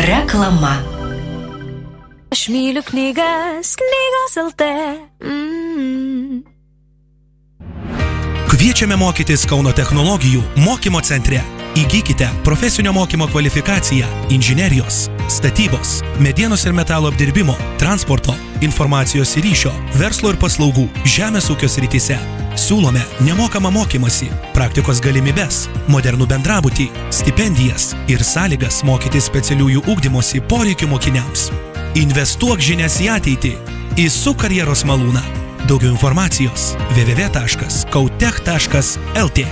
Reklama. Aš myliu knygas, knygos LT. Kviečiame mokytis Kauno technologijų mokymo centre. Įgykite profesinio mokymo kvalifikaciją inžinerijos, statybos, medienos ir metalo apdirbimo, transporto, informacijos ir ryšio, verslo ir paslaugų, žemės ūkio srityse. Siūlome nemokamą mokymąsi, praktikos galimybes, modernų bendrabutį, stipendijas ir sąlygas mokyti specialiųjų ugdymosi poreikių mokiniams. Investuok žinias į ateitį. Įsuk karjeros malūną. Daugiau informacijos www.kautech.lt.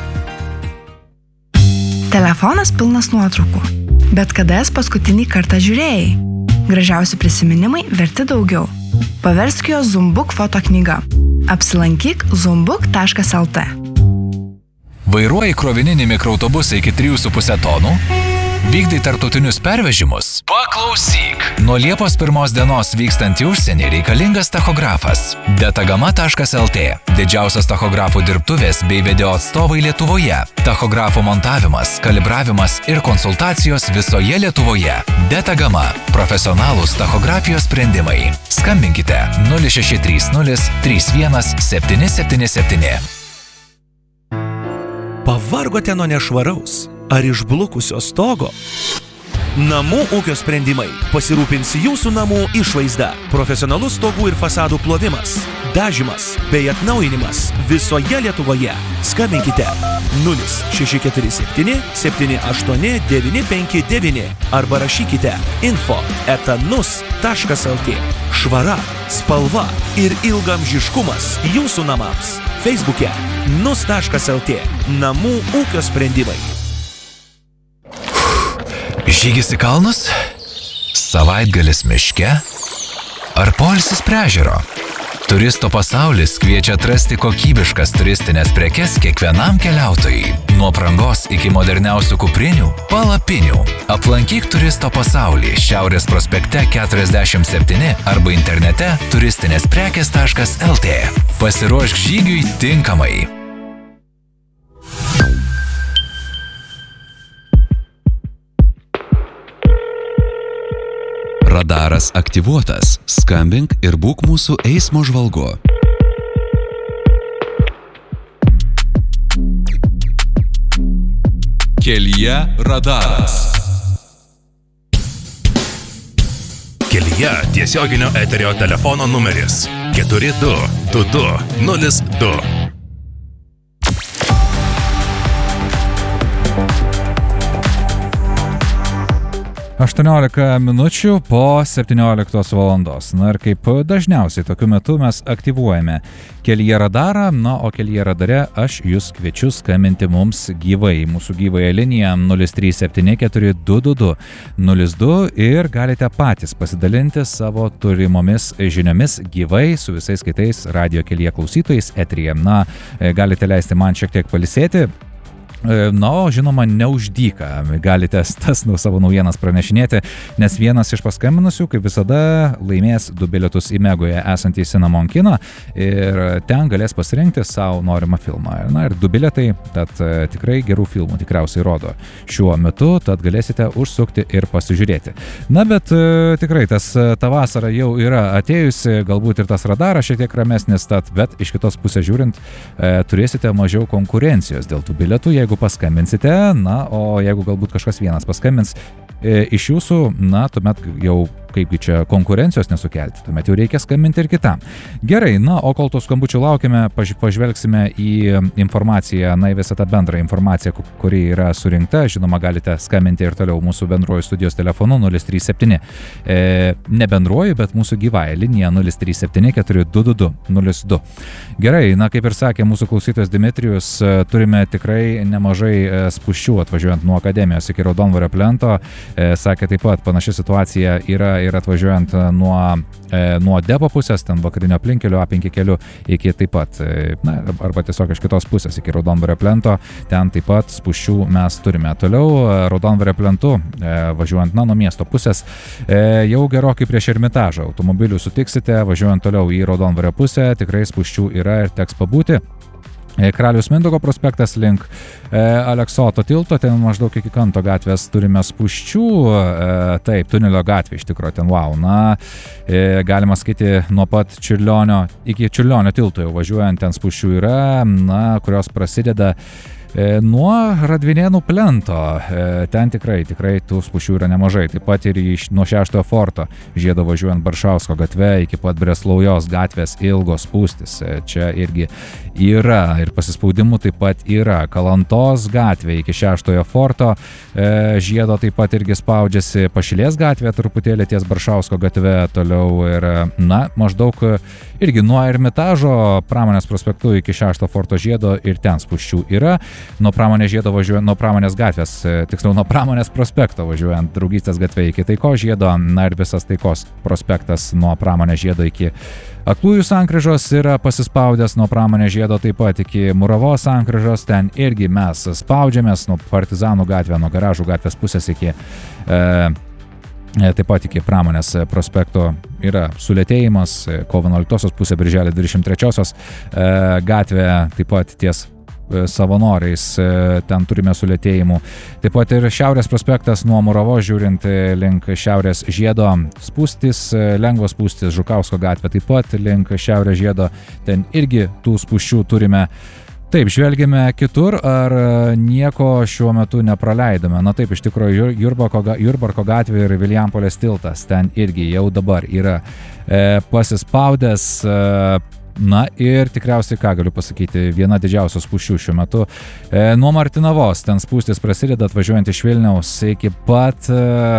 Telefonas pilnas nuotraukų. Bet kada jas paskutinį kartą žiūrėjai? Gražiausi prisiminimai verti daugiau. Paversk jo Zoombook fotoknyga. Apsilankyk zoombook.lt. Vairuoji krovininį mikroautobusą iki 3,5 tonų? Vykdai tarptautinius pervežimus? Paklausyk! Nuo Liepos 1 dienos vykstant į užsienį reikalingas tachografas. Detagama.lt. Didžiausios tachografų dirbtuvės bei video atstovai Lietuvoje. Tachografų montavimas, kalibravimas ir konsultacijos visoje Lietuvoje. Detagama. Profesionalūs tachografijos sprendimai. Skambinkite 0630 31 777. Pavargote nuo nešvaraus ar išblukusio stogo? Namų ūkio sprendimai pasirūpins jūsų namų išvaizda. Profesionalus stogų ir fasadų plovimas, dažymas bei atnaujinimas visoje Lietuvoje. Skambinkite 0647 78 959 arba rašykite info@nus.lt. Švara, spalva ir ilgamžiškumas jūsų namams. Facebook'e nus.lt. Namų ūkio sprendimai. Žygis į kalnus? Savaitgalis miške? Ar poilsis prie ežero? Turisto pasaulis kviečia atrasti kokybiškas turistinės prekes kiekvienam keliautojui. Nuo prangos iki moderniausių kuprinių, palapinių. Aplankyk turisto pasaulį Šiaurės prospekte 47 arba internete turistinėsprekės.lt. Pasiruošk žygiui tinkamai. Radaras aktyvuotas. Skambink ir būk mūsų eismo žvalgu. Kelyje radaras. Kelyje tiesioginio eterio telefono numeris 422202. 18 minučių po 17 valandos. Na ir kaip dažniausiai tokiu metu mes aktyvuojame Kelyje radarą, o Kelyje radare aš jūs kviečiu skambinti mums gyvai. Mūsų gyvąją liniją 03742202 ir galite patys pasidalinti savo turimomis žiniomis gyvai su visais kitais radio Kelyje klausytojais eteryje. Galite leisti man šiek tiek pailsėti. Žinoma, neuždyka. Galite savo naujienas pranešinėti, nes vienas iš paskambinusių, kaip visada, laimės 2 bilietus į Megoje esantį Cinnamon kiną ir ten galės pasirinkti savo norimą filmą. Ir 2 bilietai, tad tikrai gerų filmų tikriausiai rodo šiuo metu, tad galėsite užsukti ir pasižiūrėti. Bet tikrai ta vasara jau yra atėjusi, galbūt ir tas radaras šiek tiek ramesnis, bet iš kitos pusės žiūrint, turėsite mažiau konkurencijos dėl tų bilietų, jeigu paskambinsite, o jeigu galbūt kažkas vienas paskambins iš jūsų, tuomet jau kaipgi čia konkurencijos nesukelti, tuomet jau reikia skambinti ir kitam. Gerai, o kol to skambučių laukime, pažvelgsime į informaciją, į visą tą bendrą informaciją, kuri yra surinkta. Žinoma, galite skambinti ir toliau mūsų bendruoju studijos telefonu 037, ne bendruoju, bet mūsų gyvąją liniją 037422202. Gerai, kaip ir sakė mūsų klausytojas Dimitrijus, turime tikrai nemažai spūsčių atvažiuojant nuo akademijos iki Raudondvario plento. Sakė taip pat, panaši situacija yra ir atvažiuojant nuo depo pusės, ten vakarinio aplinkelio, A5 keliu, iki taip pat, arba tiesiog iš kitos pusės, iki Raudondvario plento, ten taip pat spūsčių mes turime. Toliau Raudondvario plentu, važiuojant nuo miesto pusės, jau gerokai prieš Ermitažą automobilių sutiksite, važiuojant toliau į Raudondvario pusę, tikrai spūsčių yra ir teks pabūti. Karaliaus Mindaugo prospektas link Aleksoto tilto, ten maždaug iki Kanto gatvės turime spūsčių, taip, tunelio gatvė iš tikrųjų ten, wow, na, galima skaityti nuo pat Čiurlionio iki Čiurlionio tilto jau važiuojant, ten spūsčių yra, na, kurios prasideda nuo Radvilėnų plento, ten tikrai tų spūsčių yra nemažai, taip pat ir nuo 6 forto žiedo važiuojant Baršausko gatve iki pat Breslaujos gatvės ilgos spūstis, čia irgi yra ir pasispaudimų taip pat yra, Kalantos gatvė iki 6 forto žiedo taip pat irgi spaudžiasi, Pašilės gatvė truputėlį ties Baršausko gatve, toliau ir, na, maždaug irgi nuo Ermitažo Pramonės prospektų iki 6 forto žiedo ir ten spūsčių yra. Nuo Pramonės žiedo važiuojant, nuo Pramonės gatvės, tiksliau nuo Pramonės prospekto važiuojant Draugystės gatvė iki Taikos žiedo, na ir visas Taikos prospektas nuo Pramonės žiedo iki Aklųjų sankryžos yra pasispaudęs, nuo Pramonės žiedo taip pat iki Muravos sankryžos, ten irgi mes spaudžiamės nuo Partizanų gatvė, nuo Garažų gatvės pusės iki taip pat iki Pramonės prospekto yra sulėtėjimas, kovo 11 pusė Birželio 23 gatvė taip pat ties Savanoriais, ten turime sulėtėjimų. Taip pat ir Šiaurės prospektas nuo Muravos žiūrint link Šiaurės žiedo spūstis, lengvos spūstis, Žukausko gatvė taip pat link Šiaurės žiedo, ten irgi tų spūsčių turime. Taip, žvelgime kitur, ar nieko šiuo metu nepraleidome. Na taip, iš tikrųjų, Jurbarko gatvė ir Vilijampolės tiltas, ten irgi jau dabar yra pasispaudęs. Na ir tikriausiai, ką galiu pasakyti, viena didžiausios spūsčių šiuo metu. Nuo Martinavos ten spūstis prasideda atvažiuojant iš Vilniaus iki pat...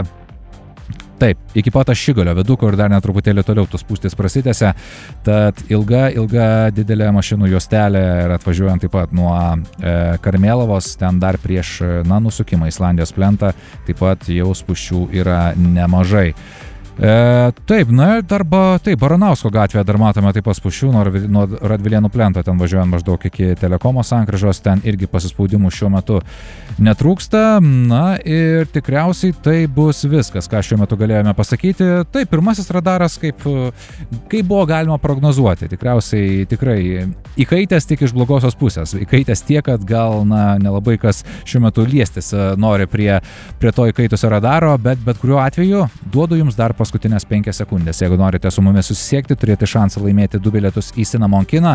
Taip, iki pat Ašigalio viaduko ir dar netruputėlį toliau tos spūstis prasitęsia, tad ilga didelė mašinų juostelė ir atvažiuojant taip pat nuo Karmėlavos, ten dar prieš, na, nusukimą Islandijos plentą, taip pat jau spūsčių yra nemažai. Taip, na ir taip, Baranausko gatvėje dar matome taip pat spūsčių nuo Radvilėnų plento, ten važiuojant maždaug iki Telekomo sankryžos, ten irgi pasispaudimų šiuo metu netrūksta, na ir tikriausiai tai bus viskas, ką šiuo metu galėjome pasakyti. Taip, pirmasis radaras, kaip buvo galima prognozuoti, tikriausiai tikrai įkaitęs tik iš blogosios pusės, įkaitęs tiek, kad gal, na, nelabai kas šiuo metu liestis nori prie to įkaitusio radaro, bet kuriuo atveju duodu jums dar paskutinės 5 sekundės. Jeigu norite su mumis susisiekti, turėti šansą laimėti 2 bilietus į Cinnamon kiną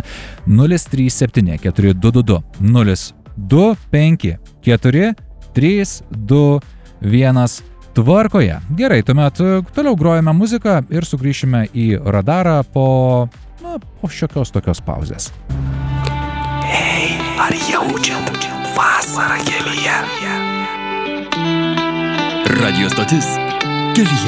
037 422 025 4 3 2 1 tvarkoje. Gerai, tuomet toliau grojame muziką ir sugrįšime į radarą po šiokios tokios pauzės. Hei, ar jaučiat vasarą kelyje? Radio stotis kelyje.